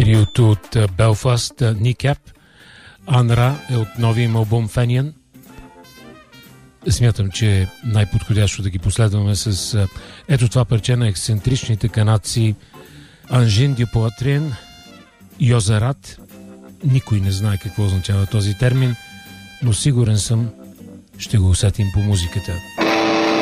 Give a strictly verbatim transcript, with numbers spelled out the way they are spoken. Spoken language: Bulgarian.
Триото от Белфаст, Никап. Анра е от новия им албум Фениан. Смятам, че е най-подходящо да ги последваме с ето това парче на ексцентричните канадци Анжин дю Поатрин, Йозерат. Никой не знае какво означава този термин, но сигурен съм, ще го усетим по музиката.